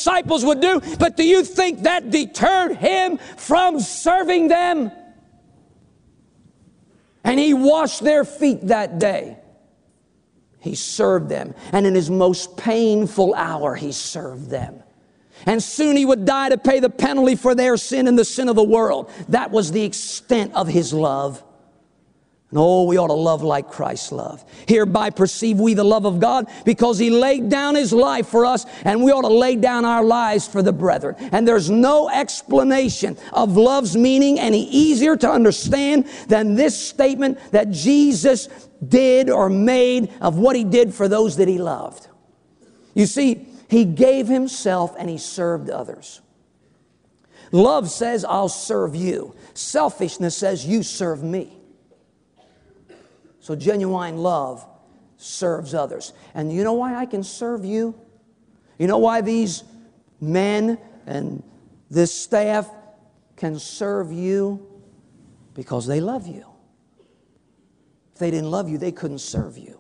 disciples would do, but do you think that deterred him from serving them? And he washed their feet that day. He served them. And in his most painful hour, he served them. And soon he would die to pay the penalty for their sin and the sin of the world. That was the extent of his love. And oh, we ought to love like Christ loved. Hereby perceive we the love of God, because he laid down his life for us, and we ought to lay down our lives for the brethren. And there's no explanation of love's meaning any easier to understand than this statement that Jesus did or made of what he did for those that he loved. You see, he gave himself and he served others. Love says, I'll serve you. Selfishness says, you serve me. So genuine love serves others. And you know why I can serve you? You know why these men and this staff can serve you? Because they love you. If they didn't love you, they couldn't serve you.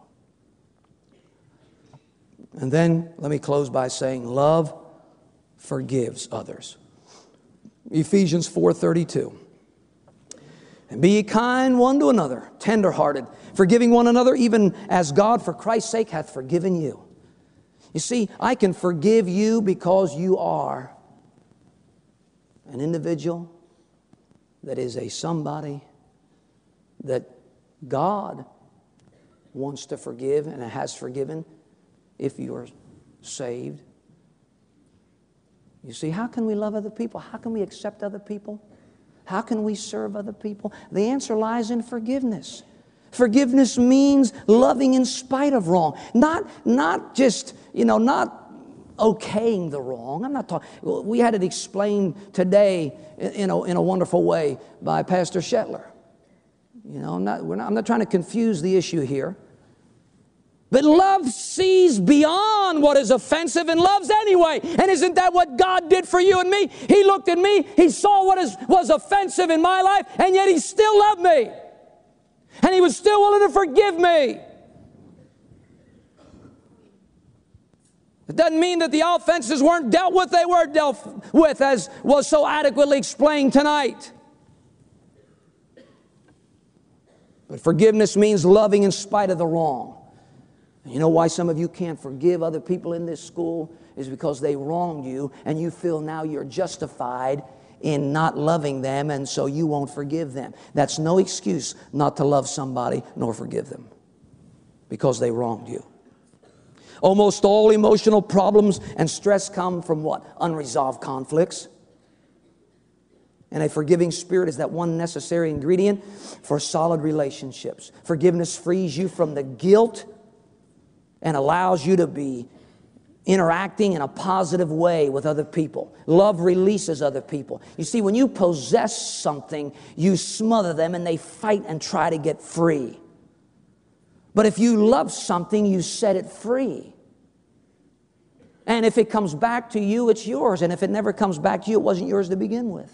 And then let me close by saying love forgives others. Ephesians 4:32. And be ye kind one to another, tenderhearted, forgiving one another, even as God for Christ's sake hath forgiven you. You see, I can forgive you because you are an individual that is a somebody that God wants to forgive and has forgiven if you are saved. You see, how can we love other people? How can we accept other people? How can we serve other people? The answer lies in forgiveness. Forgiveness means loving in spite of wrong. Not just, not okaying the wrong. I'm not talking. We had it explained today in a wonderful way by Pastor Shetler. I'm not trying to confuse the issue here. But love sees beyond what is offensive and loves anyway. And isn't that what God did for you and me? He looked at me, He saw what was offensive in my life, and yet He still loved me. And He was still willing to forgive me. It doesn't mean that the offenses weren't dealt with. They were dealt with, as was so adequately explained tonight. But forgiveness means loving in spite of the wrong. You know why some of you can't forgive other people in this school? Is because they wronged you and you feel now you're justified in not loving them, and so you won't forgive them. That's no excuse not to love somebody nor forgive them because they wronged you. Almost all emotional problems and stress come from what? Unresolved conflicts. And a forgiving spirit is that one necessary ingredient for solid relationships. Forgiveness frees you from the guilt and allows you to be interacting in a positive way with other people. Love releases other people. You see, when you possess something, you smother them and they fight and try to get free. But if you love something, you set it free. And if it comes back to you, it's yours. And if it never comes back to you, it wasn't yours to begin with.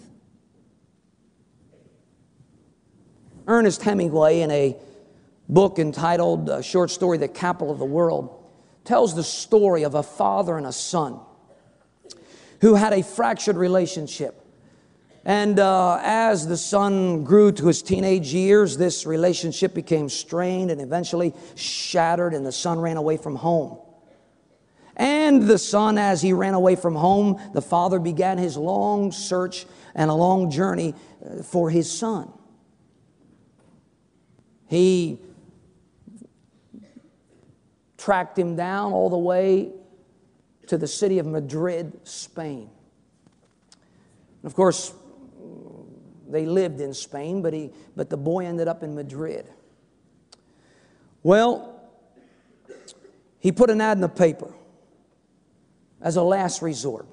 Ernest Hemingway, in a book entitled, a short story, The Capital of the World, tells the story of a father and a son who had a fractured relationship. And as the son grew to his teenage years, this relationship became strained and eventually shattered, and the son ran away from home. And the son, as he ran away from home, the father began his long search and a long journey for his son. He tracked him down all the way to the city of Madrid, Spain. And of course, they lived in Spain, but the boy ended up in Madrid. Well, he put an ad in the paper as a last resort.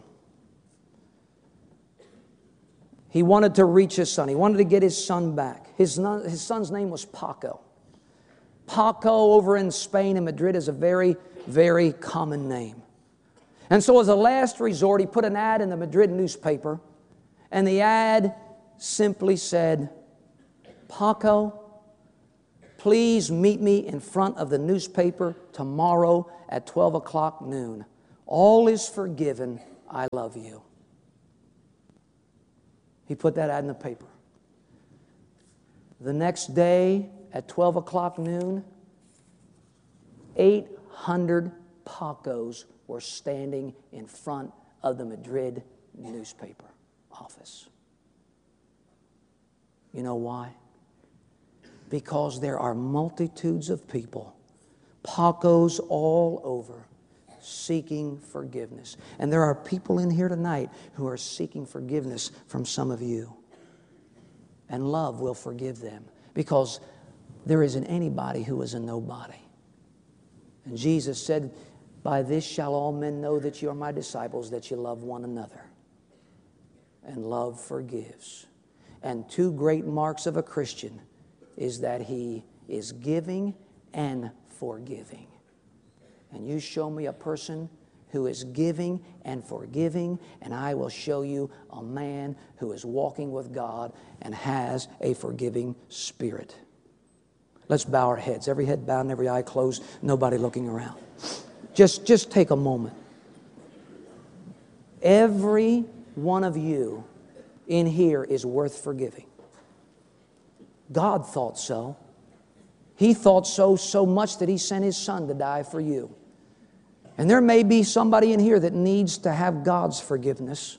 He wanted to reach his son. He wanted to get his son back. His son's name was Paco. Paco over in Spain and Madrid is a very, very common name. And so as a last resort, he put an ad in the Madrid newspaper, and the ad simply said, "Paco, please meet me in front of the newspaper tomorrow at 12 o'clock noon. All is forgiven. I love you. He put that ad in the paper. The next day at 12 o'clock noon, 800 Pacos were standing in front of the Madrid newspaper office. You know why? Because there are multitudes of people, Pacos all over, seeking forgiveness. And there are people in here tonight who are seeking forgiveness from some of you. And love will forgive them, because there isn't anybody who is a nobody. And Jesus said, by this shall all men know that you are my disciples, that you love one another. And love forgives. And two great marks of a Christian is that he is giving and forgiving. And you show me a person who is giving and forgiving, and I will show you a man who is walking with God and has a forgiving spirit. Let's bow our heads. Every head bowed and every eye closed, nobody looking around. Just take a moment. Every one of you in here is worth forgiving. God thought so. He thought so much that He sent His Son to die for you. And there may be somebody in here that needs to have God's forgiveness.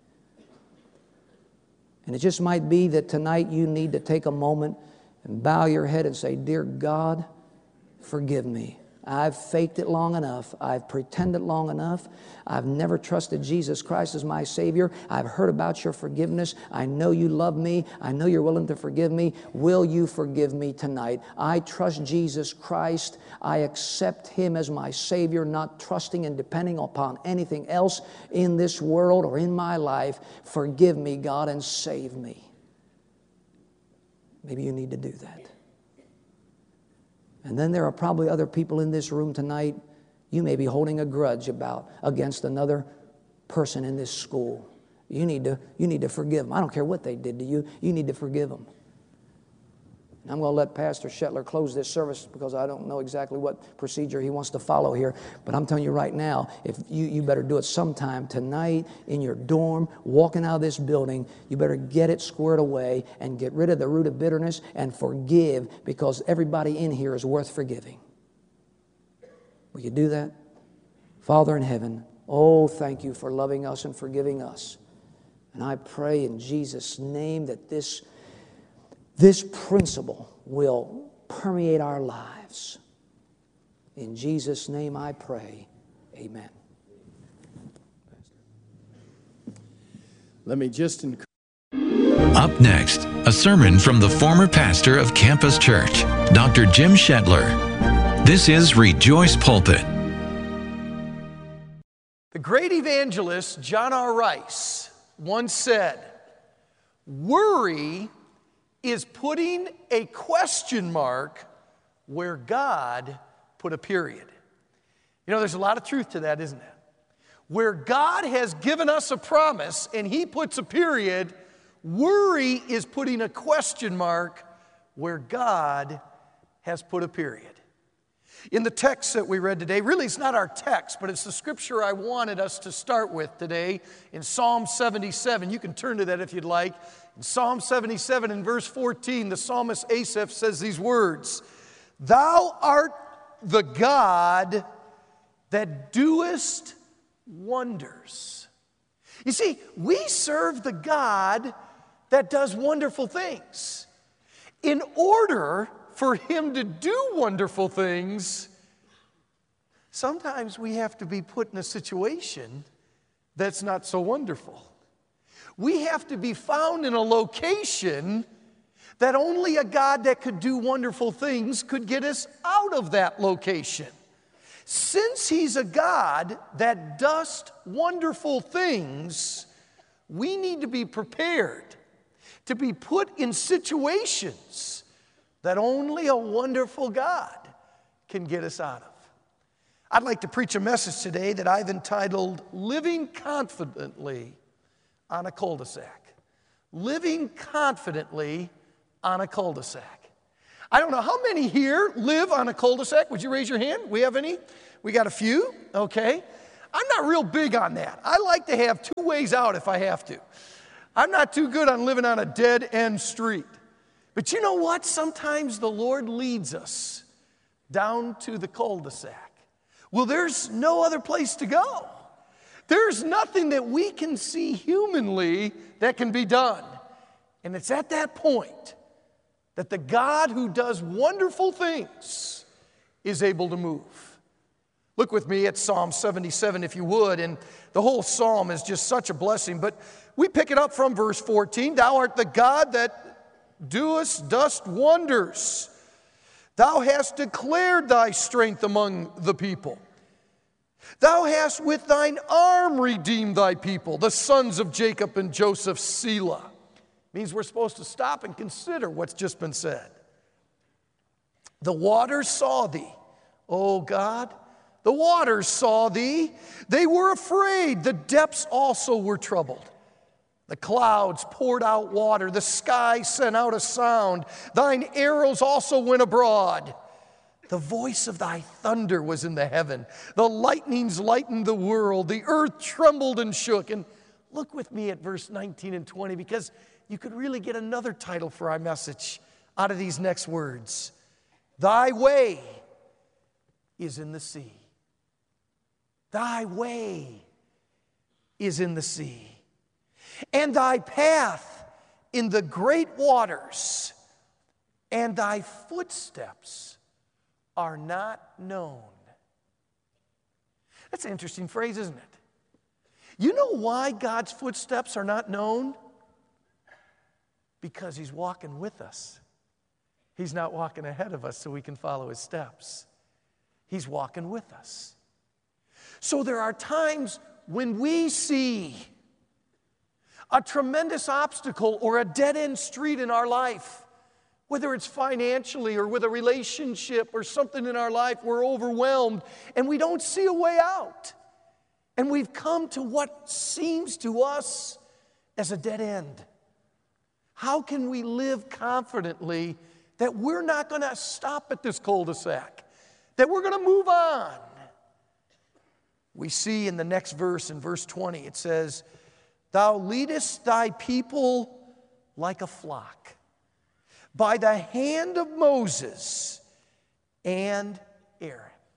And it just might be that tonight you need to take a moment and bow your head and say, Dear God, forgive me. I've faked it long enough. I've pretended long enough. I've never trusted Jesus Christ as my Savior. I've heard about your forgiveness. I know you love me. I know you're willing to forgive me. Will you forgive me tonight? I trust Jesus Christ. I accept Him as my Savior, not trusting and depending upon anything else in this world or in my life. Forgive me, God, and save me. Maybe you need to do that. And then there are probably other people in this room tonight you may be holding a grudge against another person in this school. You need to forgive them. I don't care what they did to you. You need to forgive them. And I'm going to let Pastor Shetler close this service because I don't know exactly what procedure he wants to follow here. But I'm telling you right now, if you better do it sometime tonight in your dorm, walking out of this building. You better get it squared away and get rid of the root of bitterness and forgive, because everybody in here is worth forgiving. Will you do that? Father in heaven, oh, thank you for loving us and forgiving us. And I pray in Jesus' name that this principle will permeate our lives. In Jesus' name I pray. Amen. Let me just encourage. Up next, a sermon from the former pastor of Campus Church, Dr. Jim Shetler. This is Rejoice Pulpit. The great evangelist John R. Rice once said, "Worry is putting a question mark where God put a period." You know, there's a lot of truth to that, isn't it? Where God has given us a promise and He puts a period, worry is putting a question mark where God has put a period. In the text that we read today, really it's not our text, but it's the scripture I wanted us to start with today in Psalm 77. You can turn to that if you'd like. In Psalm 77 in verse 14, the psalmist Asaph says these words, "Thou art the God that doest wonders." You see, we serve the God that does wonderful things. In order for Him to do wonderful things, sometimes we have to be put in a situation that's not so wonderful. We have to be found in a location that only a God that could do wonderful things could get us out of that location. Since He's a God that does wonderful things, we need to be prepared to be put in situations that only a wonderful God can get us out of. I'd like to preach a message today that I've entitled, Living Confidently on a Cul-de-sac. Living confidently on a cul-de-sac. I don't know how many here live on a cul-de-sac. Would you raise your hand? We have any? We got a few? Okay. I'm not real big on that. I like to have two ways out if I have to. I'm not too good on living on a dead-end street. But you know what? Sometimes the Lord leads us down to the cul-de-sac. Well, there's no other place to go. There's nothing that we can see humanly that can be done. And it's at that point that the God who does wonderful things is able to move. Look with me at Psalm 77 if you would, and the whole psalm is just such a blessing. But we pick it up from verse 14. Thou art the God that dost wonders. Thou hast declared thy strength among the people. Thou hast with thine arm redeemed thy people, the sons of Jacob and Joseph, Selah. Means we're supposed to stop and consider what's just been said. The waters saw thee, O God. The waters saw thee. They were afraid. The depths also were troubled. The clouds poured out water. The sky sent out a sound. Thine arrows also went abroad. The voice of thy thunder was in the heaven. The lightnings lightened the world. The earth trembled and shook. And look with me at verse 19 and 20, because you could really get another title for our message out of these next words. Thy way is in the sea. Thy way is in the sea. And thy path in the great waters, and thy footsteps are not known. That's an interesting phrase, isn't it? You know why God's footsteps are not known? Because He's walking with us. He's not walking ahead of us so we can follow His steps. He's walking with us. So there are times when we see a tremendous obstacle or a dead-end street in our life, whether it's financially or with a relationship or something in our life, we're overwhelmed and we don't see a way out. And we've come to what seems to us as a dead end. How can we live confidently that we're not going to stop at this cul-de-sac, that we're going to move on? We see in the next verse, in verse 20, it says, Thou leadest thy people like a flock by the hand of Moses and Aaron.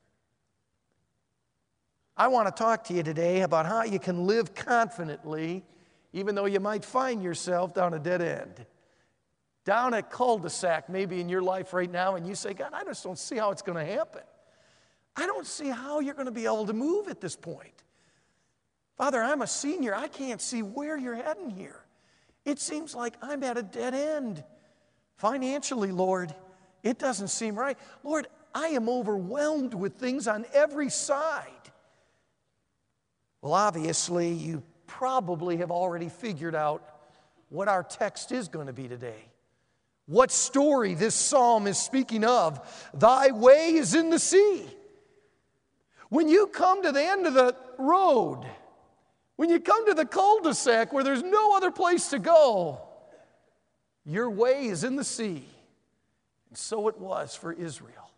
I want to talk to you today about how you can live confidently even though you might find yourself down a dead end, down a cul-de-sac maybe in your life right now, and you say, God, I just don't see how it's going to happen. I don't see how you're going to be able to move at this point. Father, I'm a senior. I can't see where you're heading here. It seems like I'm at a dead end. Financially, Lord, it doesn't seem right. Lord, I am overwhelmed with things on every side. Well, obviously, you probably have already figured out what our text is going to be today. What story this psalm is speaking of. Thy way is in the sea. When you come to the end of the road, when you come to the cul-de-sac where there's no other place to go, your way is in the sea. And so it was for Israel.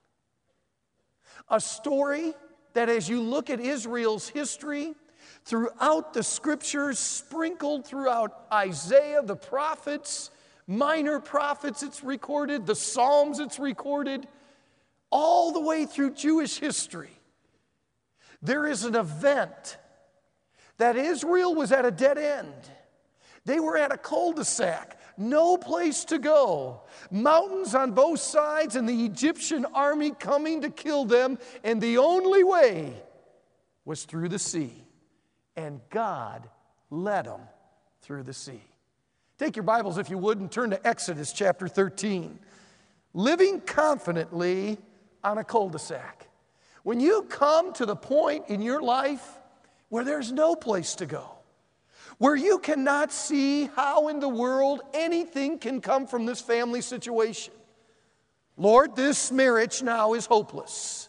A story that as you look at Israel's history, throughout the scriptures, sprinkled throughout Isaiah, the prophets, minor prophets it's recorded, the Psalms it's recorded, all the way through Jewish history, there is an event that Israel was at a dead end. They were at a cul-de-sac, no place to go. Mountains on both sides and the Egyptian army coming to kill them, and the only way was through the sea. And God led them through the sea. Take your Bibles, if you would, and turn to Exodus chapter 13. Living confidently on a cul-de-sac. When you come to the point in your life where there's no place to go, where you cannot see how in the world anything can come from this family situation. Lord, this marriage now is hopeless.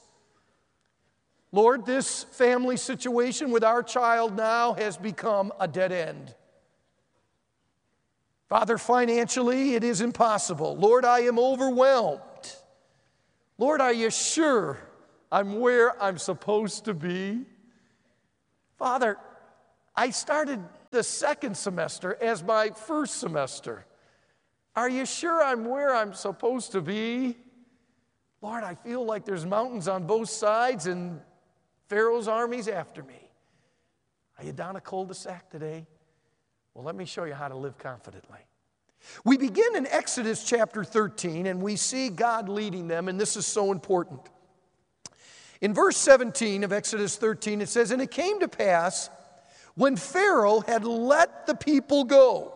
Lord, this family situation with our child now has become a dead end. Father, financially, it is impossible. Lord, I am overwhelmed. Lord, are you sure I'm where I'm supposed to be? Father, I started the second semester as my first semester. Are you sure I'm where I'm supposed to be? Lord, I feel like there's mountains on both sides and Pharaoh's army's after me. Are you down a cul-de-sac today? Well, let me show you how to live confidently. We begin in Exodus chapter 13, and we see God leading them, and this is so important. In verse 17 of Exodus 13, it says, "And it came to pass, when Pharaoh had let the people go,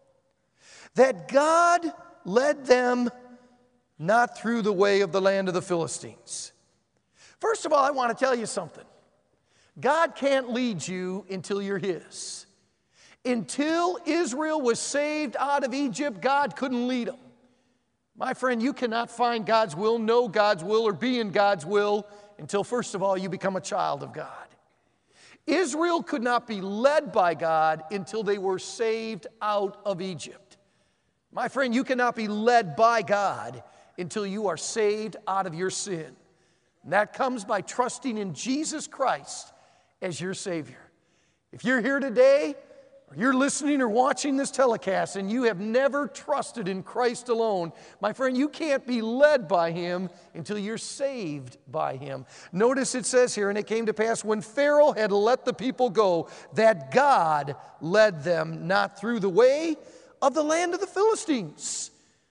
that God led them not through the way of the land of the Philistines." First of all, I want to tell you something. God can't lead you until you're His. Until Israel was saved out of Egypt, God couldn't lead them. My friend, you cannot find God's will, know God's will, or be in God's will until, first of all, you become a child of God. Israel could not be led by God until they were saved out of Egypt. My friend, you cannot be led by God until you are saved out of your sin. And that comes by trusting in Jesus Christ as your Savior. If you're here today, or you're listening or watching this telecast and you have never trusted in Christ alone, my friend, you can't be led by Him until you're saved by Him. Notice it says here, "And it came to pass when Pharaoh had let the people go, that God led them not through the way of the land of the Philistines."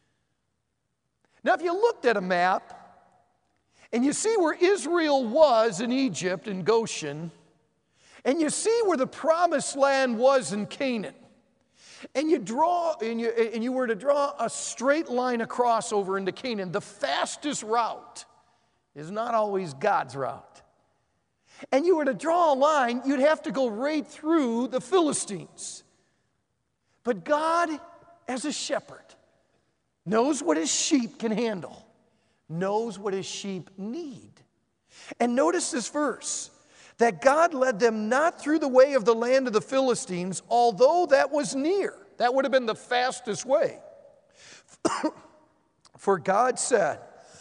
Now, if you looked at a map and you see where Israel was in Egypt, in Goshen, and you see where the promised land was in Canaan, and you were to draw a straight line across over into Canaan, the fastest route is not always God's route. And you were to draw a line, you'd have to go right through the Philistines. But God, as a shepherd, knows what His sheep can handle, knows what His sheep need. And notice this verse, that God led them not through the way of the land of the Philistines, although that was near. That would have been the fastest way. For God said,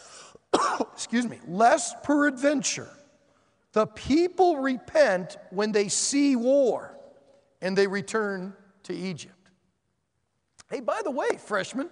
lest peradventure the people repent when they see war, and they return to Egypt. Hey, by the way, freshmen,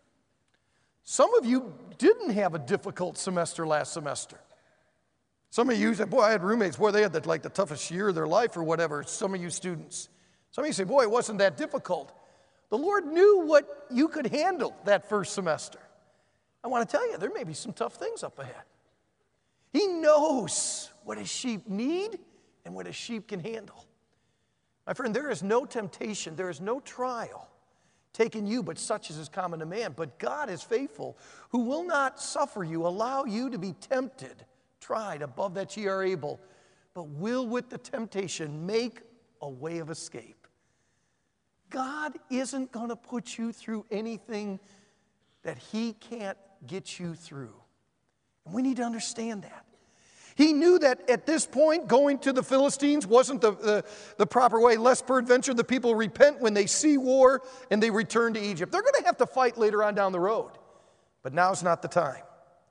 some of you didn't have a difficult semester last semester. Some of you say, boy, I had roommates, boy, they had the toughest year of their life or whatever. Some of you students. Some of you say, boy, it wasn't that difficult. The Lord knew what you could handle that first semester. I want to tell you, there may be some tough things up ahead. He knows what His sheep need and what His sheep can handle. My friend, there is no temptation, there is no trial taken you, but such as is common to man. But God is faithful, who will not suffer you, allow you to be tempted, tried above that ye are able, but will with the temptation make a way of escape. God isn't going to put you through anything that He can't get you through. And we need to understand that. He knew that at this point, going to the Philistines wasn't the proper way. Lest peradventure the people repent when they see war and they return to Egypt. They're going to have to fight later on down the road. But now's not the time.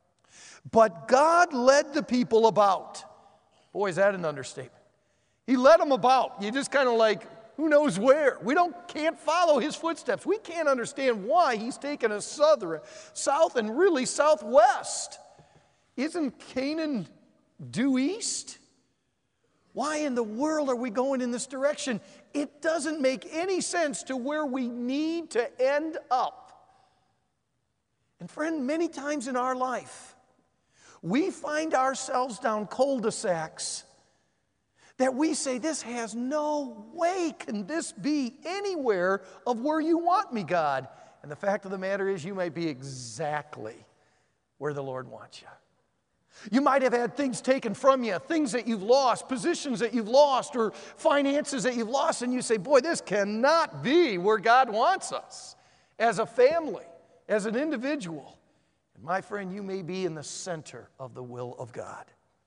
But God led the people about. Boy, is that an understatement. He led them about. You just kind of who knows where? We can't follow His footsteps. We can't understand why He's taken us south and really southwest. Isn't Canaan due east? Why in the world are we going in this direction? It doesn't make any sense to where we need to end up. And friend, many times in our life, we find ourselves down cul-de-sacs that we say, this has no way can this be anywhere of where you want me, God. And the fact of the matter is, you may be exactly where the Lord wants you. You might have had things taken from you, things that you've lost, positions that you've lost, or finances that you've lost, and you say, boy, this cannot be where God wants us as a family, as an individual. And my friend, you may be in the center of the will of God.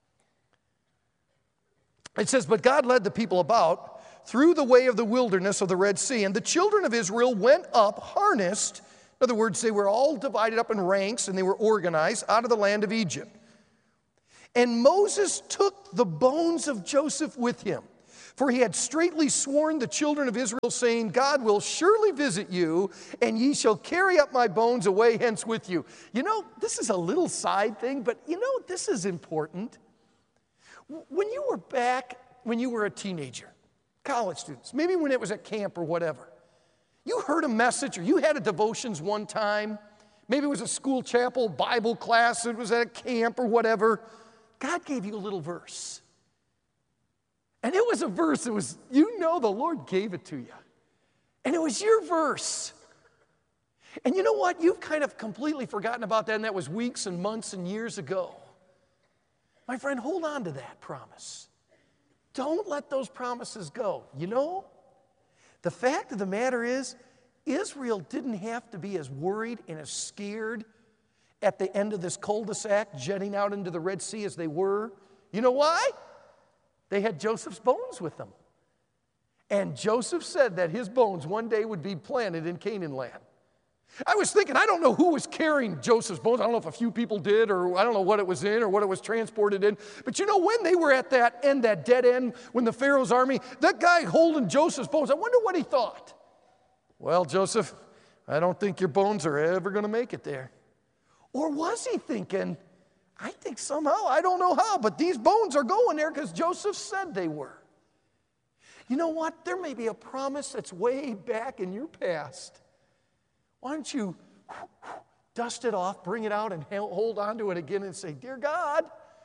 It says, but God led the people about through the way of the wilderness of the Red Sea, and the children of Israel went up harnessed. In other words, they were all divided up in ranks, and they were organized out of the land of Egypt. And Moses took the bones of Joseph with him, For he had straitly sworn the children of Israel, saying, God will surely visit you, and ye shall carry up my bones away hence with you. You know, this is a little side thing, but you know, this is important. When you were a teenager, college students, maybe when it was at camp or whatever, you heard a message or you had a devotions one time, maybe it was a school chapel, Bible class, it was at a camp or whatever, God gave you a little verse. And it was a verse that was, you know, the Lord gave it to you. And it was your verse. And you know what? You've kind of completely forgotten about that, and that was weeks and months and years ago. My friend, hold on to that promise. Don't let those promises go. You know, the fact of the matter is, Israel didn't have to be as worried and as scared at the end of this cul-de-sac jetting out into the Red Sea as they were. You know why? They had Joseph's bones with them. And Joseph said that his bones one day would be planted in Canaan land. I was thinking, I don't know who was carrying Joseph's bones. I don't know if a few people did, or I don't know what it was in or what it was transported in. But you know, when they were at that end, that dead end, when the Pharaoh's army, that guy holding Joseph's bones, I wonder what he thought. Well, Joseph, I don't think your bones are ever going to make it there. Or was he thinking, I think somehow, I don't know how, but these bones are going there because Joseph said they were. You know what? There may be a promise that's way back in your past. Why don't you dust it off, bring it out, and hold on to it again and say, Dear God,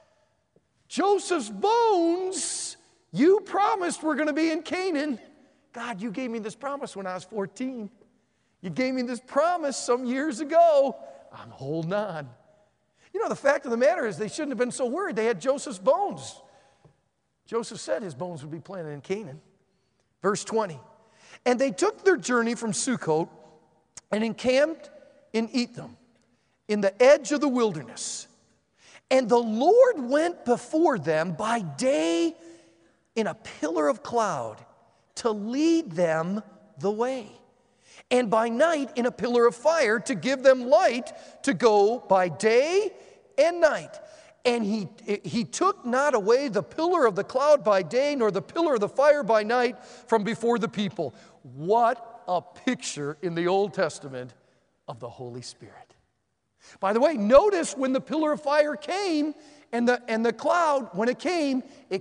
Joseph's bones, you promised were going to be in Canaan. God, you gave me this promise when I was 14. You gave me this promise some years ago. I'm holding on. You know, the fact of the matter is they shouldn't have been so worried. They had Joseph's bones. Joseph said his bones would be planted in Canaan. Verse 20. And they took their journey from Sukkot and encamped in Etham, in the edge of the wilderness. And the Lord went before them by day in a pillar of cloud to lead them the way, and by night in a pillar of fire to give them light to go by day and night. And he took not away the pillar of the cloud by day, nor the pillar of the fire by night from before the people. What a picture in the Old Testament of the Holy Spirit. By the way, notice when the pillar of fire came and the cloud, when it came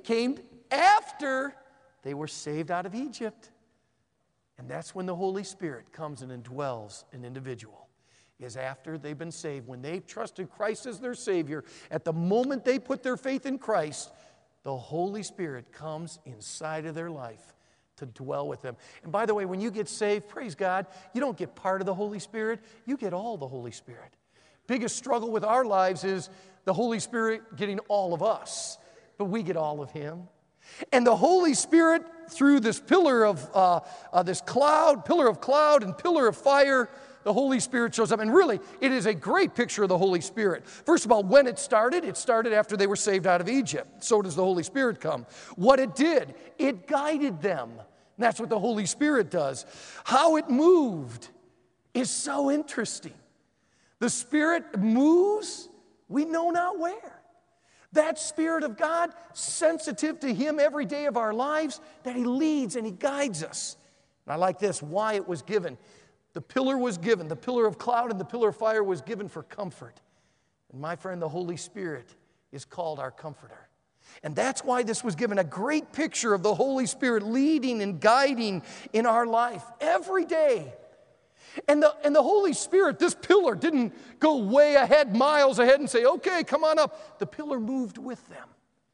after they were saved out of Egypt. And that's when the Holy Spirit comes and indwells an individual, is after they've been saved. When they've trusted Christ as their Savior, at the moment they put their faith in Christ, the Holy Spirit comes inside of their life to dwell with them. And by the way, when you get saved, praise God, you don't get part of the Holy Spirit, you get all the Holy Spirit. Biggest struggle with our lives is the Holy Spirit getting all of us, but we get all of Him. And the Holy Spirit, through this pillar of this cloud, pillar of cloud and pillar of fire, the Holy Spirit shows up. And really, it is a great picture of the Holy Spirit. First of all, when it started after they were saved out of Egypt. So does the Holy Spirit come. What it did, it guided them. And that's what the Holy Spirit does. How it moved is so interesting. The Spirit moves, we know not where. That Spirit of God, sensitive to Him every day of our lives, that He leads and He guides us. And I like this, why it was given. The pillar was given, the pillar of cloud and the pillar of fire was given for comfort. And my friend, the Holy Spirit is called our comforter. And that's why this was given, a great picture of the Holy Spirit leading and guiding in our life every day. And the Holy Spirit, this pillar didn't go way ahead, miles ahead and say, okay, come on up. The pillar moved with them.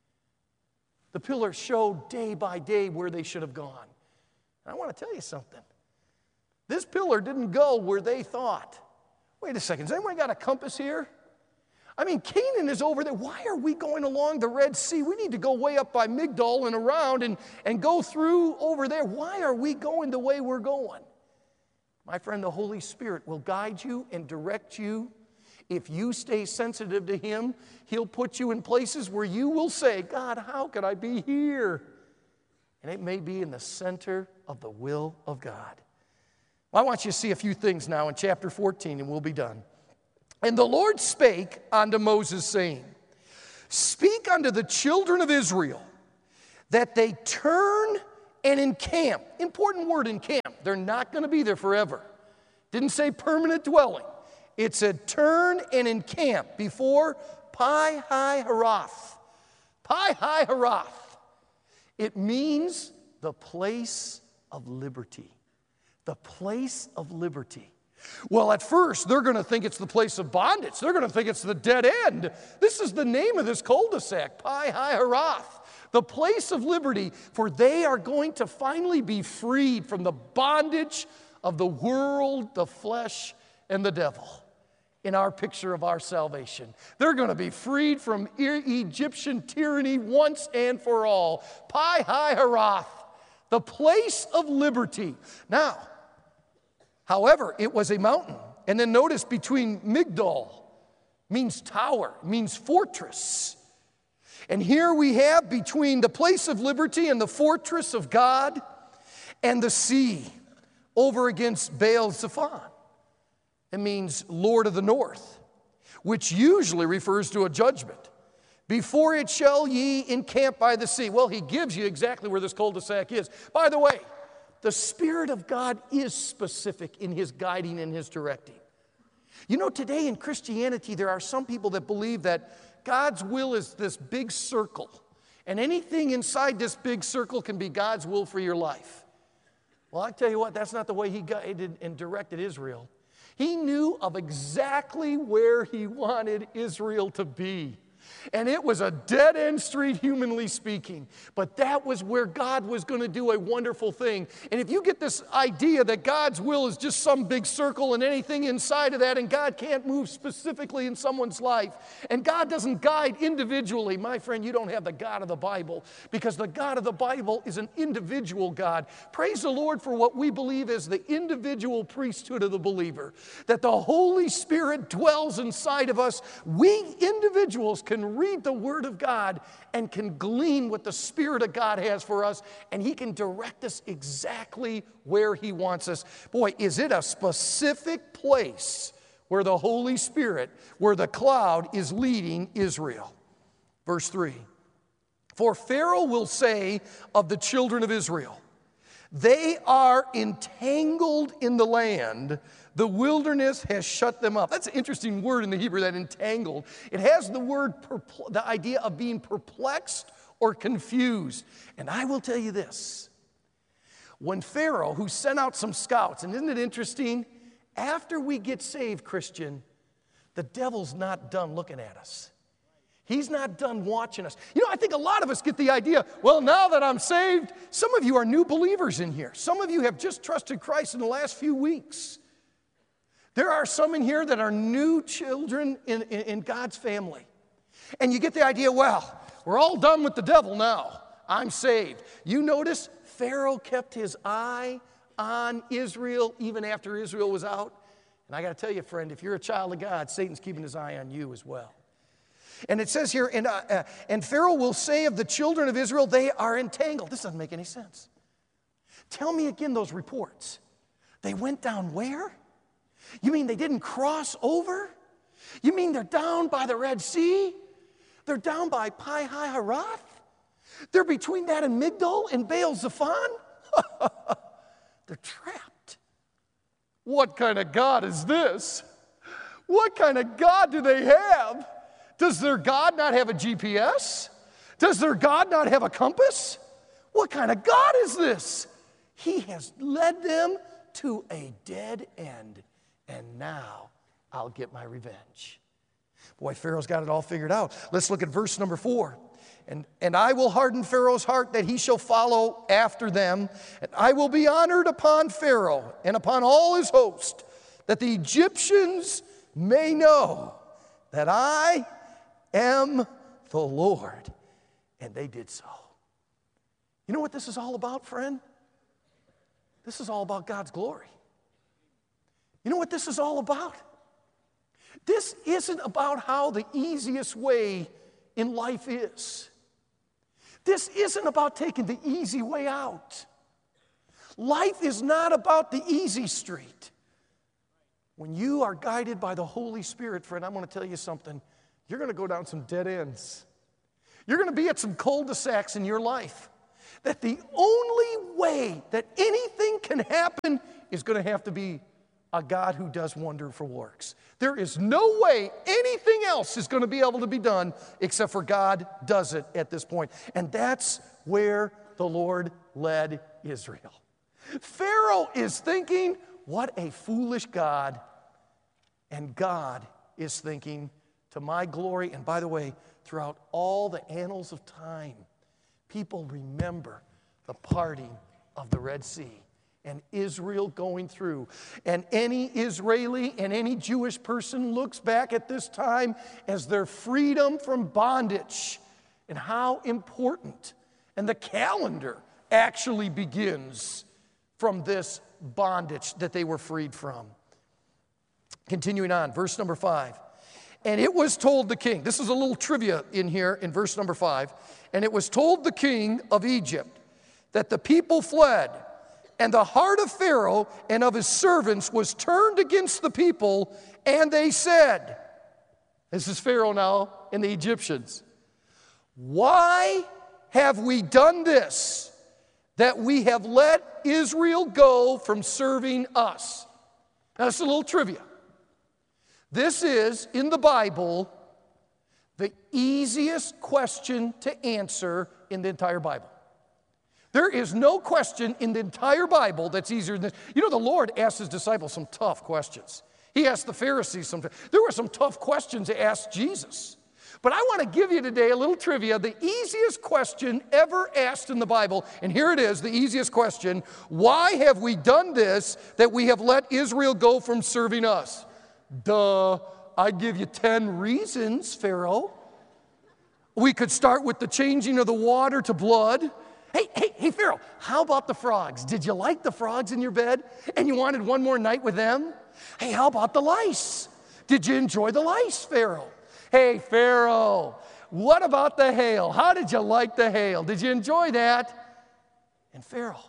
The pillar showed day by day where they should have gone. And I want to tell you something. This pillar didn't go where they thought. Wait a second, has anyone got a compass here? I mean, Canaan is over there. Why are we going along the Red Sea? We need to go way up by Migdol and around and go through over there. Why are we going the way we're going? My friend, the Holy Spirit will guide you and direct you. If you stay sensitive to Him, He'll put you in places where you will say, God, how could I be here? And it may be in the center of the will of God. I want you to see a few things now in chapter 14, and we'll be done. And the Lord spake unto Moses, saying, Speak unto the children of Israel, that they turn and encamp. Important word, encamp. They're not going to be there forever. Didn't say permanent dwelling. It said turn and encamp before Pi-hahiroth. Pi-hahiroth. It means the place of liberty. The place of liberty. Well, at first, they're going to think it's the place of bondage. They're going to think it's the dead end. This is the name of this cul-de-sac, Pi-hahiroth, the place of liberty, for they are going to finally be freed from the bondage of the world, the flesh, and the devil. In our picture of our salvation, they're going to be freed from Egyptian tyranny once and for all. Pi-hahiroth, the place of liberty. Now, however, it was a mountain. And then notice between Migdol means tower, means fortress. And here we have between the place of liberty and the fortress of God and the sea over against Baal-zephon. It means Lord of the North, which usually refers to a judgment. Before it shall ye encamp by the sea. Well, he gives you exactly where this cul-de-sac is. By the way, the Spirit of God is specific in His guiding and His directing. You know, today in Christianity, there are some people that believe that God's will is this big circle, and anything inside this big circle can be God's will for your life. Well, I tell you what, that's not the way He guided and directed Israel. He knew of exactly where He wanted Israel to be. And it was a dead-end street, humanly speaking. But that was where God was going to do a wonderful thing. And if you get this idea that God's will is just some big circle and anything inside of that, and God can't move specifically in someone's life, and God doesn't guide individually, my friend, you don't have the God of the Bible, because the God of the Bible is an individual God. Praise the Lord for what we believe is the individual priesthood of the believer, that the Holy Spirit dwells inside of us. We individuals can read the Word of God and can glean what the Spirit of God has for us, and He can direct us exactly where He wants us. Boy, is it a specific place where the Holy Spirit, where the cloud is leading Israel. Verse 3, for Pharaoh will say of the children of Israel, they are entangled in the land. The wilderness has shut them up. That's an interesting word in the Hebrew, that entangled. It has the word, the idea of being perplexed or confused. And I will tell you this. When Pharaoh, who sent out some scouts, and isn't it interesting? After we get saved, Christian, the devil's not done looking at us. He's not done watching us. You know, I think a lot of us get the idea, well, now that I'm saved, some of you are new believers in here. Some of you have just trusted Christ in the last few weeks. There are some in here that are new children in God's family. And you get the idea, well, we're all done with the devil now. I'm saved. You notice Pharaoh kept his eye on Israel even after Israel was out. And I got to tell you, friend, if you're a child of God, Satan's keeping his eye on you as well. And it says here, and Pharaoh will say of the children of Israel, they are entangled. This doesn't make any sense. Tell me again those reports. They went down where? You mean they didn't cross over? You mean they're down by the Red Sea? They're down by Pi-hahiroth? They're between that and Migdol and Baal-zephon? They're trapped. What kind of God is this? What kind of God do they have? Does their God not have a GPS? Does their God not have a compass? What kind of God is this? He has led them to a dead end, and now I'll get my revenge. Boy, Pharaoh's got it all figured out. Let's look at verse number 4. And I will harden Pharaoh's heart that he shall follow after them, and I will be honored upon Pharaoh and upon all his host, that the Egyptians may know that I am the Lord. And they did so. You know what this is all about, friend? This is all about God's glory. You know what this is all about? This isn't about how the easiest way in life is. This isn't about taking the easy way out. Life is not about the easy street. When you are guided by the Holy Spirit, friend, I'm going to tell you something. You're going to go down some dead ends. You're going to be at some cul-de-sacs in your life. that the only way that anything can happen is going to have to be a God who does wonderful works. There is no way anything else is going to be able to be done except for God does it at this point. And that's where the Lord led Israel. Pharaoh is thinking, what a foolish God. And God is thinking, to my glory. And by the way, throughout all the annals of time, people remember the parting of the Red Sea and Israel going through. And any Israeli and any Jewish person looks back at this time as their freedom from bondage and how important. And the calendar actually begins from this bondage that they were freed from. Continuing on, verse number 5. And it was told the king, this is a little trivia in here in verse number 5. And it was told the king of Egypt that the people fled, and the heart of Pharaoh and of his servants was turned against the people, and they said, this is Pharaoh now and the Egyptians, why have we done this, that we have let Israel go from serving us? Now, that's a little trivia. This is, in the Bible, the easiest question to answer in the entire Bible. There is no question in the entire Bible that's easier than this. You know, the Lord asked his disciples some tough questions. He asked the Pharisees there were some tough questions to ask Jesus. But I want to give you today a little trivia, the easiest question ever asked in the Bible. And here it is, the easiest question. Why have we done this, that we have let Israel go from serving us? Duh, I'd give you 10 reasons, Pharaoh. We could start with the changing of the water to blood. Hey, Pharaoh, how about the frogs? Did you like the frogs in your bed and you wanted one more night with them? Hey, how about the lice? Did you enjoy the lice, Pharaoh? Hey, Pharaoh, what about the hail? How did you like the hail? Did you enjoy that? And Pharaoh,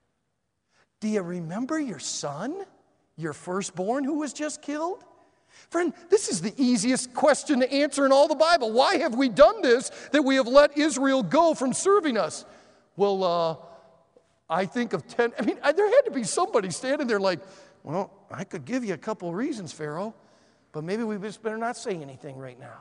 do you remember your son, your firstborn who was just killed? Friend, this is the easiest question to answer in all the Bible. Why have we done this, that we have let Israel go from serving us? Well, I think of 10. I mean, there had to be somebody standing there like, well, I could give you a couple of reasons, Pharaoh, but maybe we just better not say anything right now.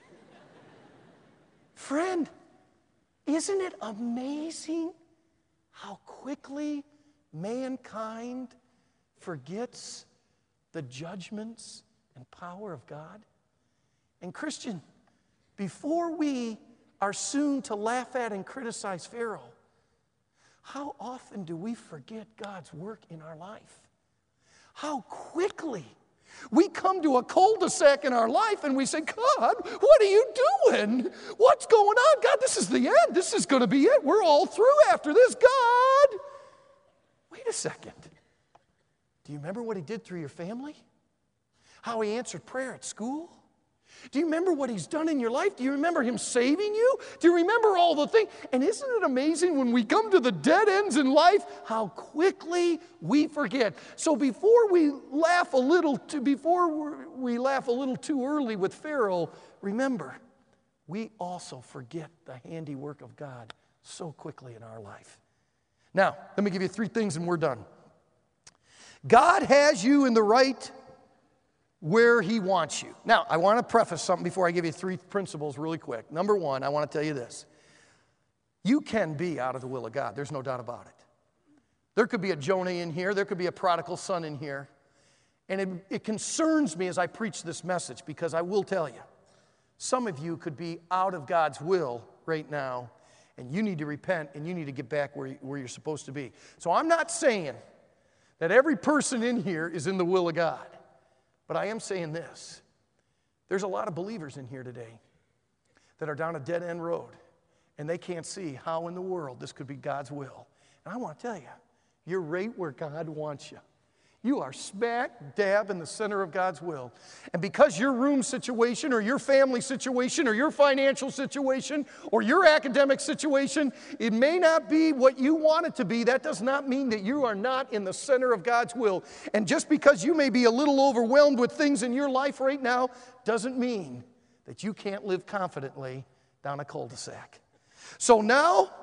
Friend, isn't it amazing how quickly mankind forgets the judgments and power of God? And Christian, before we are soon to laugh at and criticize Pharaoh, how often do we forget God's work in our life? How quickly we come to a cul-de-sac in our life and we say, God, what are you doing? What's going on? God, this is the end. This is going to be it. We're all through after this. God, wait a second. Do you remember what he did through your family? How he answered prayer at school? Do you remember what he's done in your life? Do you remember him saving you? Do you remember all the things? And isn't it amazing when we come to the dead ends in life, how quickly we forget? So before we laugh a little too early with Pharaoh, remember, we also forget the handiwork of God so quickly in our life. Now, let me give you 3 things and we're done. God has you in the right where he wants you. Now, I want to preface something before I give you 3 principles really quick. Number 1, I want to tell you this. You can be out of the will of God. There's no doubt about it. There could be a Jonah in here. There could be a prodigal son in here. And it concerns me as I preach this message, because I will tell you, some of you could be out of God's will right now, and you need to repent, and you need to get back where you're supposed to be. So I'm not saying that every person in here is in the will of God. But I am saying this. There's a lot of believers in here today that are down a dead-end road, and they can't see how in the world this could be God's will. And I want to tell you, you're right where God wants you. You are smack dab in the center of God's will. And because your room situation or your family situation or your financial situation or your academic situation, it may not be what you want it to be, that does not mean that you are not in the center of God's will. And just because you may be a little overwhelmed with things in your life right now doesn't mean that you can't live confidently down a cul-de-sac. So now,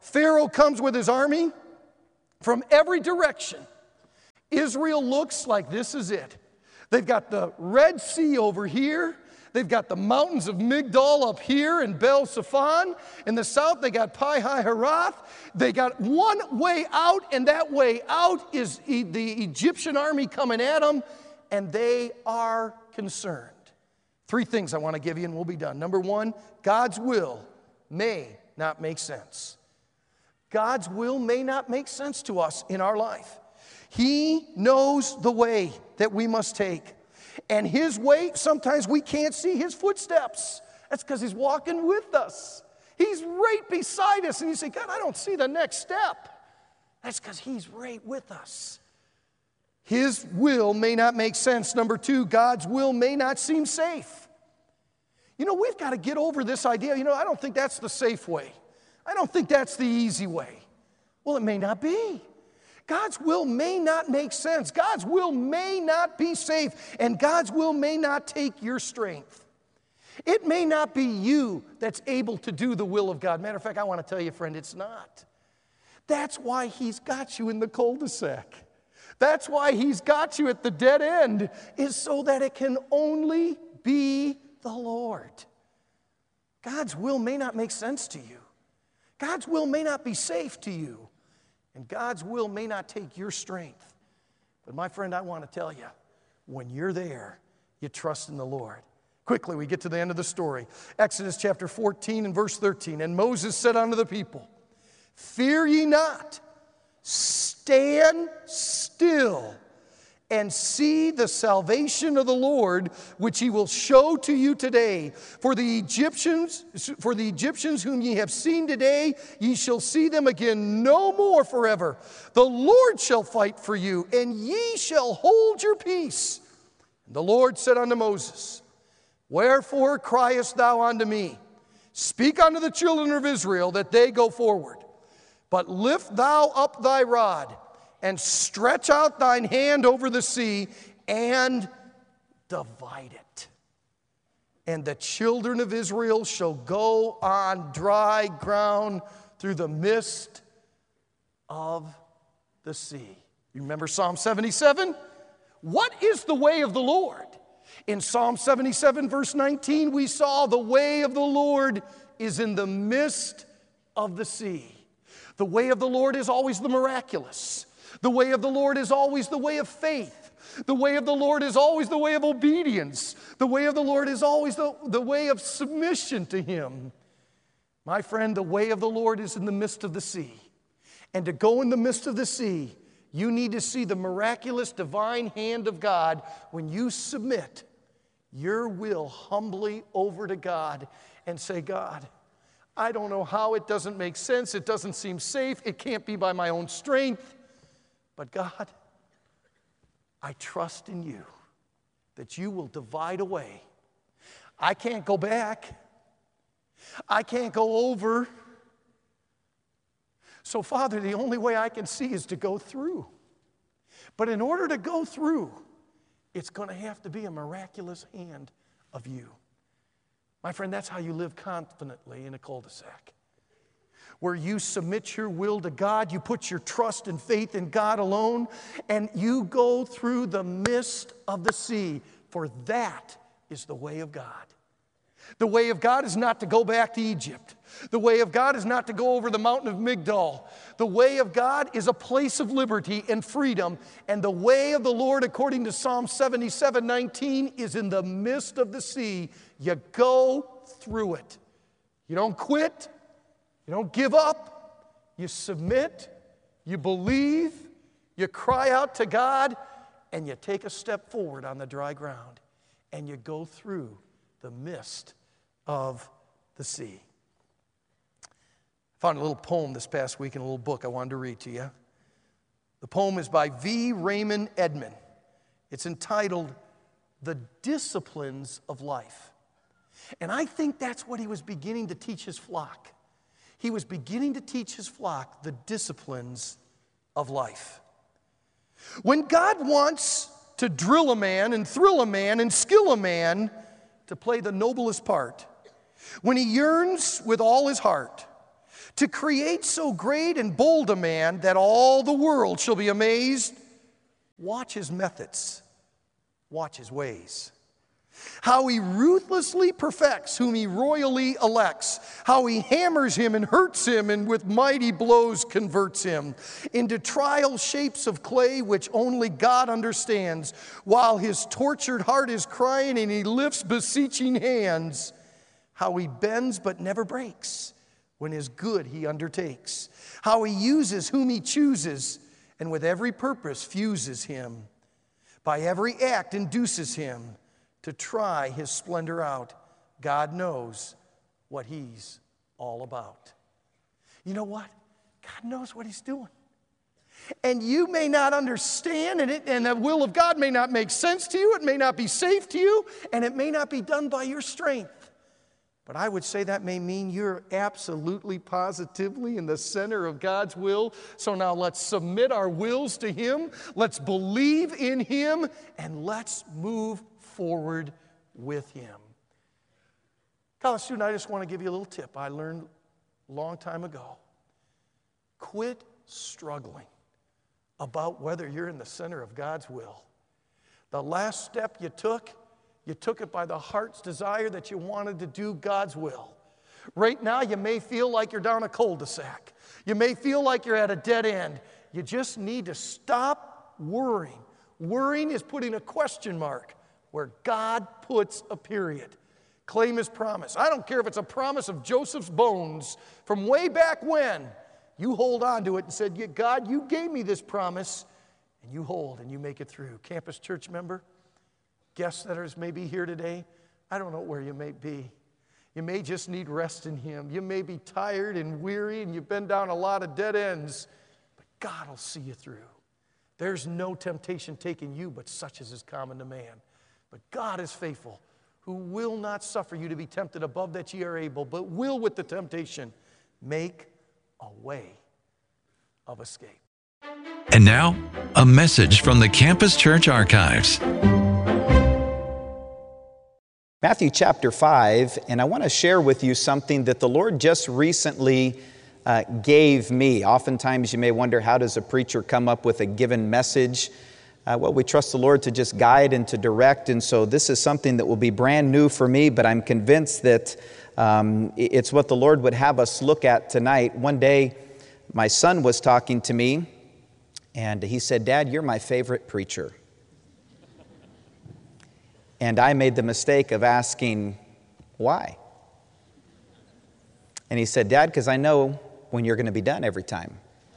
Pharaoh comes with his army from every direction. Israel looks like this is it. They've got the Red Sea over here. They've got the mountains of Migdol up here and Bel Zephon. In the south, they got Pi-Hahiroth. They got one way out, and that way out is the Egyptian army coming at them, and they are concerned. 3 things I want to give you, and we'll be done. Number 1, God's will may not make sense. God's will may not make sense to us in our life. He knows the way that we must take. And His way, sometimes we can't see His footsteps. That's because He's walking with us. He's right beside us. And you say, God, I don't see the next step. That's because He's right with us. His will may not make sense. Number 2, God's will may not seem safe. You know, we've got to get over this idea. You know, I don't think that's the safe way. I don't think that's the easy way. Well, it may not be. God's will may not make sense. God's will may not be safe. And God's will may not take your strength. It may not be you that's able to do the will of God. Matter of fact, I want to tell you, friend, it's not. That's why He's got you in the cul-de-sac. That's why He's got you at the dead end, is so that it can only be the Lord. God's will may not make sense to you. God's will may not be safe to you. And God's will may not take your strength. But my friend, I want to tell you, when you're there, you trust in the Lord. Quickly, we get to the end of the story. Exodus chapter 14 and verse 13. And Moses said unto the people, Fear ye not, stand still, and see the salvation of the Lord, which He will show to you today. For the Egyptians whom ye have seen today, ye shall see them again no more forever. The Lord shall fight for you, and ye shall hold your peace. And the Lord said unto Moses, Wherefore criest thou unto me? Speak unto the children of Israel that they go forward. But lift thou up thy rod, and stretch out thine hand over the sea, and divide it. And the children of Israel shall go on dry ground through the midst of the sea. You remember Psalm 77? What is the way of the Lord? In Psalm 77, verse 19, we saw the way of the Lord is in the midst of the sea. The way of the Lord is always the miraculous. The way of the Lord is always the way of faith. The way of the Lord is always the way of obedience. The way of the Lord is always the way of submission to Him. My friend, the way of the Lord is in the midst of the sea. And to go in the midst of the sea, you need to see the miraculous divine hand of God when you submit your will humbly over to God and say, God, I don't know how, it doesn't make sense, it doesn't seem safe, it can't be by my own strength. But God, I trust in you that you will divide a way. I can't go back. I can't go over. So, Father, the only way I can see is to go through. But in order to go through, it's going to have to be a miraculous hand of you. My friend, that's how you live confidently in a cul-de-sac. Where you submit your will to God, you put your trust and faith in God alone, and you go through the midst of the sea, for that is the way of God. The way of God is not to go back to Egypt. The way of God is not to go over the mountain of Migdol. The way of God is a place of liberty and freedom, and the way of the Lord, according to Psalm 77:19, is in the midst of the sea. You go through it. You don't quit. You don't give up. You submit. You believe. You cry out to God, and you take a step forward on the dry ground, and you go through the midst of the sea. I found a little poem this past week in a little book I wanted to read to you. The poem is by V. Raymond Edman. It's entitled, The Disciplines of Life. And I think that's what he was beginning to teach his flock. He was beginning to teach his flock the disciplines of life. When God wants to drill a man and thrill a man and skill a man to play the noblest part, when He yearns with all his heart To create so great and bold a man that all the world shall be amazed, watch his methods, watch his ways. How he ruthlessly perfects whom he royally elects. How he hammers him and hurts him and with mighty blows converts him into trial shapes of clay which only God understands. While his tortured heart is crying and he lifts beseeching hands. How he bends but never breaks when his good he undertakes. How he uses whom he chooses and with every purpose fuses him. By every act induces him to try his splendor out. God knows what he's all about. You know what? God knows what he's doing. And you may not understand, and the will of God may not make sense to you, it may not be safe to you, and it may not be done by your strength. But I would say that may mean you're absolutely, positively in the center of God's will. So now let's submit our wills to him, let's believe in him, and let's move forward with him. College student, I just want to give you a little tip I learned a long time ago. Quit struggling about whether you're in the center of God's will. The last step you took it by the heart's desire that you wanted to do God's will. Right now, you may feel like you're down a cul-de-sac. You may feel like you're at a dead end. You just need to stop worrying. Worrying is putting a question mark where God puts a period. Claim his promise. I don't care if it's a promise of Joseph's bones from way back when. You hold on to it and said, God, you gave me this promise, and you hold and you make it through. Campus Church member, guest letters may be here today. I don't know where you may be. You may just need rest in him. You may be tired and weary and you've been down a lot of dead ends, but God will see you through. There's no temptation taking you, but such as is common to man. But God is faithful, who will not suffer you to be tempted above that ye are able, but will with the temptation make a way of escape. And now, a message from the Campus Church Archives. Matthew chapter 5, and I want to share with you something that the Lord just recently gave me. Oftentimes you may wonder, how does a preacher come up with a given message? Well, we trust the Lord to just guide and to direct, and so this is something that will be brand new for me, but I'm convinced that it's what the Lord would have us look at tonight. One day, my son was talking to me, and he said, "Dad, you're my favorite preacher." And I made the mistake of asking, why? And he said, "Dad, because I know when you're going to be done every time."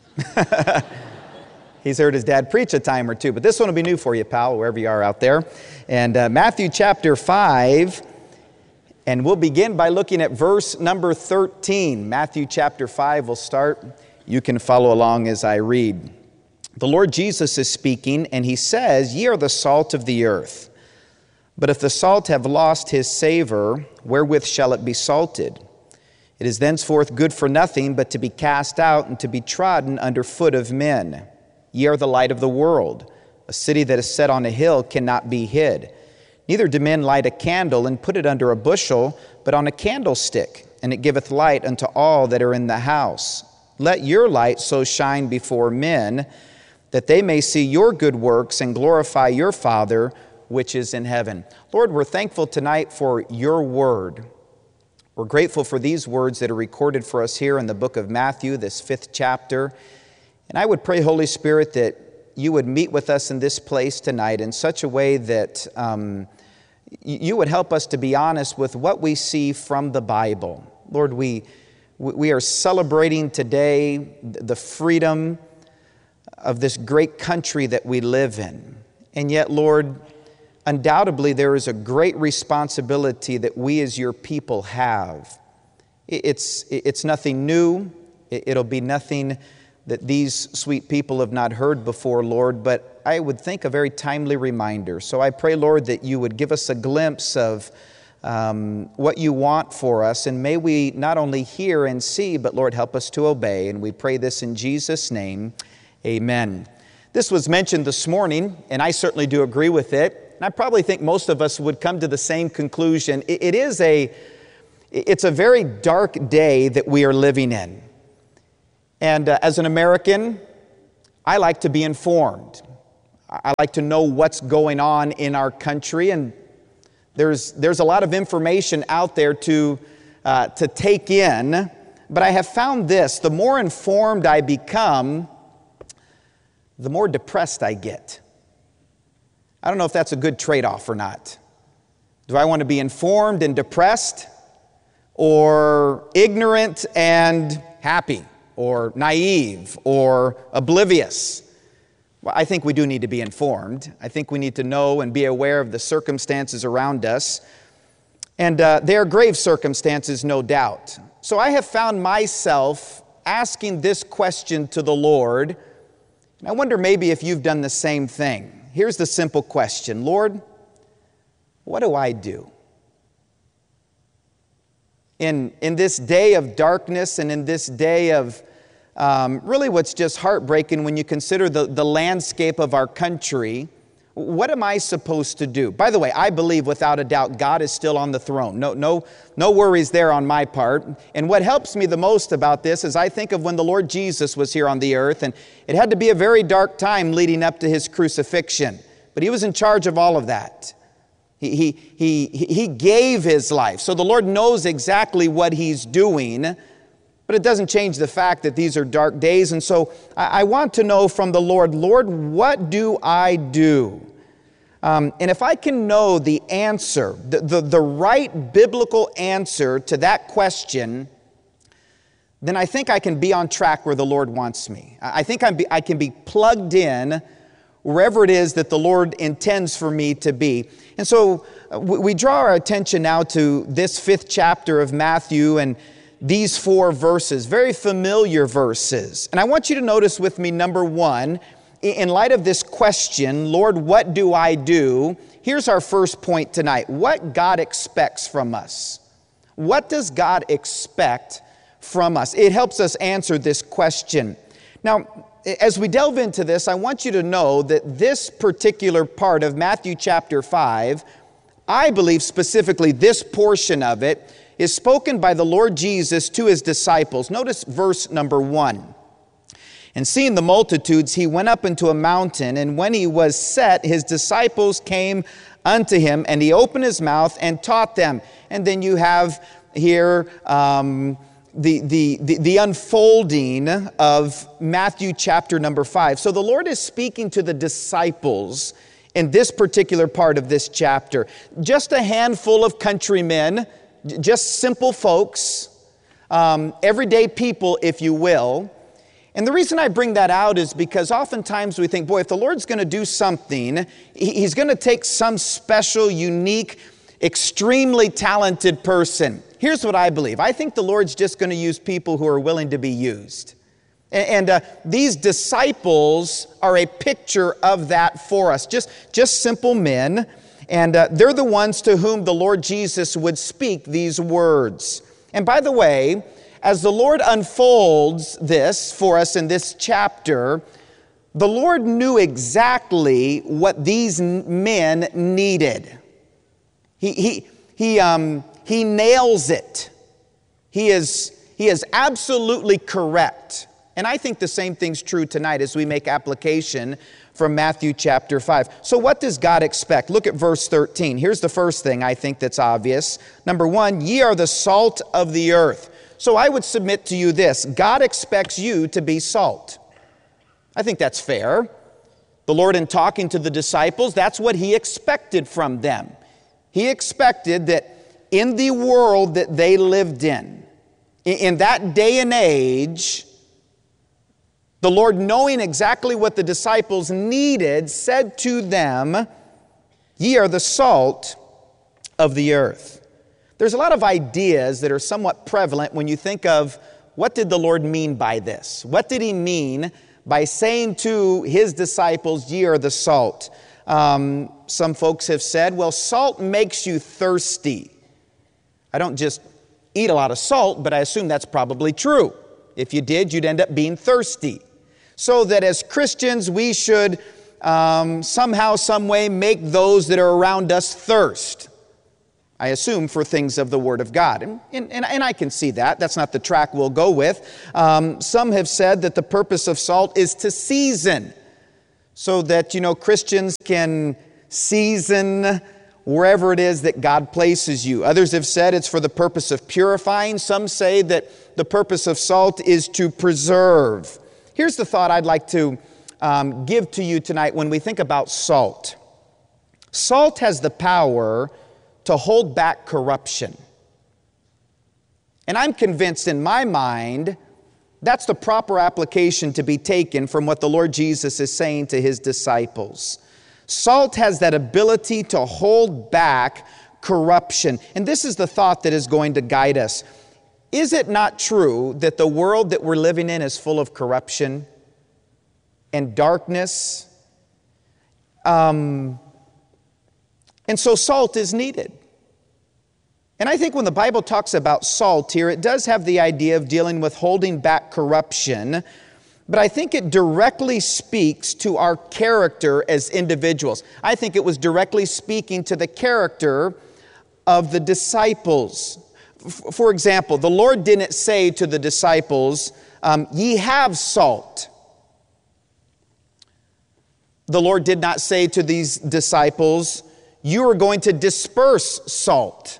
He's heard his dad preach a time or two, but this one will be new for you, pal, wherever you are out there. And Matthew chapter 5, and we'll begin by looking at verse number 13. Matthew chapter 5 will start. You can follow along as I read. The Lord Jesus is speaking, and he says, "Ye are the salt of the earth. But if the salt have lost his savor, wherewith shall it be salted? It is thenceforth good for nothing but to be cast out and to be trodden under foot of men. Ye are the light of the world. A city that is set on a hill cannot be hid. Neither do men light a candle and put it under a bushel, but on a candlestick, and it giveth light unto all that are in the house. Let your light so shine before men, that they may see your good works and glorify your Father which is in heaven." Lord, we're thankful tonight for your word. We're grateful for these words that are recorded for us here in the book of Matthew, this 5th chapter. And I would pray, Holy Spirit, that you would meet with us in this place tonight in such a way that you would help us to be honest with what we see from the Bible. Lord, we are celebrating today the freedom of this great country that we live in. And yet, Lord, undoubtedly there is a great responsibility that we as your people have. It's nothing new. It'll be nothing that these sweet people have not heard before, Lord, but I would think a very timely reminder. So I pray, Lord, that you would give us a glimpse of what you want for us, and may we not only hear and see, but Lord, help us to obey. And we pray this in Jesus' name, amen. This was mentioned this morning, and I certainly do agree with it, and I probably think most of us would come to the same conclusion. It's a very dark day that we are living in. And as an American, I like to be informed. I like to know what's going on in our country, and there's a lot of information out there to take in. But I have found this: the more informed I become, the more depressed I get. I don't know if that's a good trade-off or not. Do I want to be informed and depressed, or ignorant and happy, or naive, or oblivious? Well, I think we do need to be informed. I think we need to know and be aware of the circumstances around us. And they are grave circumstances, no doubt. So I have found myself asking this question to the Lord. And I wonder maybe if you've done the same thing. Here's the simple question: Lord, what do I do? In this day of darkness and in this day of really what's just heartbreaking when you consider the landscape of our country, what am I supposed to do? By the way, I believe without a doubt God is still on the throne. No worries there on my part. And what helps me the most about this is I think of when the Lord Jesus was here on the earth, and it had to be a very dark time leading up to His crucifixion. But He was in charge of all of that. He gave His life. So the Lord knows exactly what He's doing. But it doesn't change the fact that these are dark days. And so I want to know from the Lord, Lord, what do I do? And if I can know the answer, the right biblical answer to that question, then I think I can be on track where the Lord wants me. I think I can be plugged in wherever it is that the Lord intends for me to be. And so we draw our attention now to this 5th chapter of Matthew and these 4 verses, very familiar verses. And I want you to notice with me, number 1, in light of this question, Lord, what do I do? Here's our first point tonight: what God expects from us. What does God expect from us? It helps us answer this question. Now, as we delve into this, I want you to know that this particular part of Matthew chapter 5, I believe specifically this portion of it, is spoken by the Lord Jesus to His disciples. Notice verse number 1. And seeing the multitudes, He went up into a mountain, and when He was set, His disciples came unto Him, and He opened His mouth and taught them. And then you have here the unfolding of Matthew chapter number 5. So the Lord is speaking to the disciples in this particular part of this chapter. Just a handful of countrymen, just simple folks, everyday people, if you will. And the reason I bring that out is because oftentimes we think, boy, if the Lord's going to do something, He's going to take some special, unique, extremely talented person. Here's what I believe. I think the Lord's just going to use people who are willing to be used. And these disciples are a picture of that for us. Just simple men. And they're the ones to whom the Lord Jesus would speak these words. And by the way, as the Lord unfolds this for us in this chapter, the Lord knew exactly what these men needed. He nails it. He is absolutely correct. And I think the same thing's true tonight as we make application from Matthew chapter 5. So what does God expect? Look at verse 13. Here's the first thing I think that's obvious. Number 1, ye are the salt of the earth. So I would submit to you this: God expects you to be salt. I think that's fair. The Lord, in talking to the disciples, that's what He expected from them. He expected that in the world that they lived in that day and age, the Lord, knowing exactly what the disciples needed, said to them, ye are the salt of the earth. There's a lot of ideas that are somewhat prevalent when you think of what did the Lord mean by this? What did He mean by saying to His disciples, ye are the salt? Some folks have said, well, salt makes you thirsty. I don't just eat a lot of salt, but I assume that's probably true. If you did, you'd end up being thirsty. So that as Christians, we should somehow, some way make those that are around us thirst. I assume for things of the Word of God. And I can see that. That's not the track we'll go with. Some have said that the purpose of salt is to season, so that, Christians can season wherever it is that God places you. Others have said it's for the purpose of purifying. Some say that the purpose of salt is to preserve. Here's the thought I'd like to give to you tonight when we think about salt. Salt has the power to hold back corruption. And I'm convinced in my mind that's the proper application to be taken from what the Lord Jesus is saying to His disciples. Salt has that ability to hold back corruption. And this is the thought that is going to guide us. Is it not true that the world that we're living in is full of corruption and darkness? And so salt is needed. And I think when the Bible talks about salt here, it does have the idea of dealing with holding back corruption, but I think it directly speaks to our character as individuals. I think it was directly speaking to the character of the disciples. For example, the Lord didn't say to the disciples, ye have salt. The Lord did not say to these disciples, you are going to disperse salt.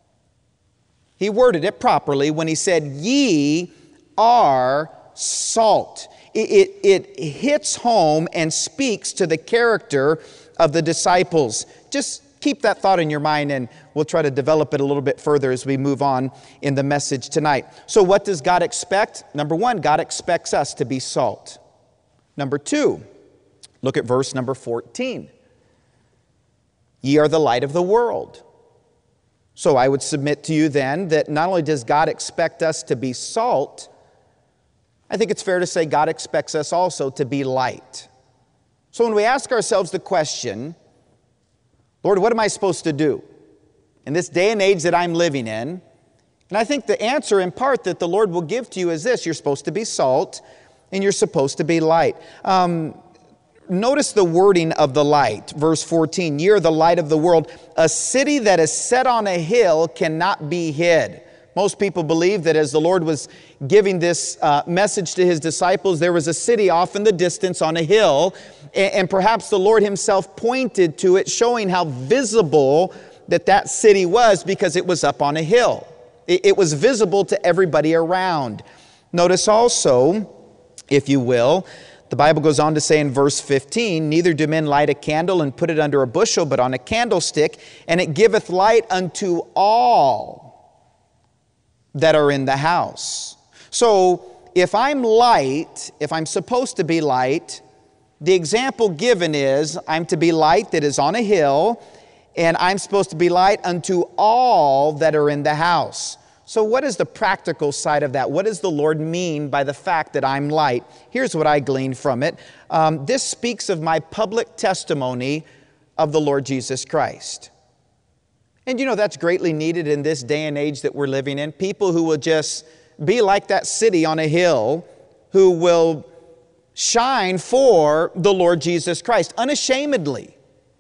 He worded it properly when He said, ye are salt. It hits home and speaks to the character of the disciples. Just keep that thought in your mind, and we'll try to develop it a little bit further as we move on in the message tonight. So what does God expect? Number one, God expects us to be salt. Number two, look at verse number 14. Ye are the light of the world. So I would submit to you then that not only does God expect us to be salt, I think it's fair to say God expects us also to be light. So when we ask ourselves the question, Lord, what am I supposed to do in this day and age that I'm living in? And I think the answer in part that the Lord will give to you is this: you're supposed to be salt and you're supposed to be light. Notice the wording of the light. Verse 14, ye are the light of the world. A city that is set on a hill cannot be hid. Most people believe that as the Lord was giving this message to His disciples, there was a city off in the distance on a hill, and perhaps the Lord Himself pointed to it, showing how visible that city was because it was up on a hill. It was visible to everybody around. Notice also, if you will, the Bible goes on to say in verse 15, neither do men light a candle and put it under a bushel, but on a candlestick, and it giveth light unto all that are in the house. So if I'm light, if I'm supposed to be light, the example given is I'm to be light that is on a hill, and I'm supposed to be light unto all that are in the house. So what is the practical side of that? What does the Lord mean by the fact that I'm light? Here's what I glean from it. This speaks of my public testimony of the Lord Jesus Christ. And that's greatly needed in this day and age that we're living in. People who will just be like that city on a hill, who will shine for the Lord Jesus Christ unashamedly.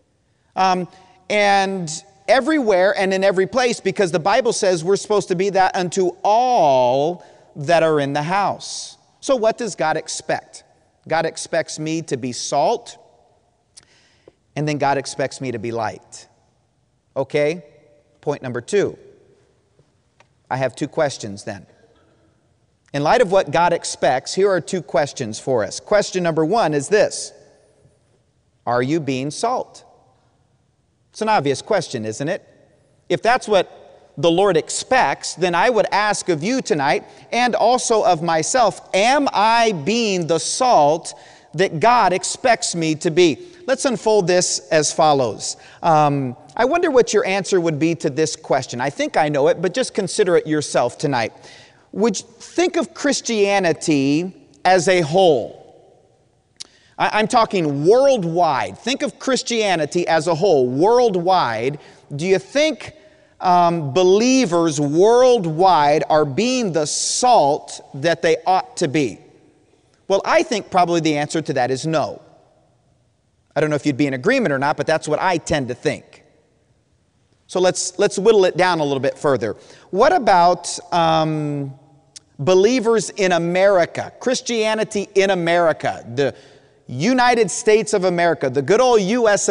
And everywhere and in every place, because the Bible says we're supposed to be that unto all that are in the house. So what does God expect? God expects me to be salt, and then God expects me to be light. Okay? Point number 2. I have 2 questions then. In light of what God expects, here are 2 questions for us. Question number 1 is this: are you being salt? It's an obvious question, isn't it? If that's what the Lord expects, then I would ask of you tonight, and also of myself, am I being the salt that God expects me to be? Let's unfold this as follows. I wonder what your answer would be to this question. I think I know it, but just consider it yourself tonight. Would you think of Christianity as a whole? I'm talking worldwide. Think of Christianity as a whole, worldwide. Do you think believers worldwide are being the salt that they ought to be? Well, I think probably the answer to that is no. I don't know if you'd be in agreement or not, but that's what I tend to think. So let's whittle it down a little bit further. What about believers in America, Christianity in America, the United States of America, the good old U.S.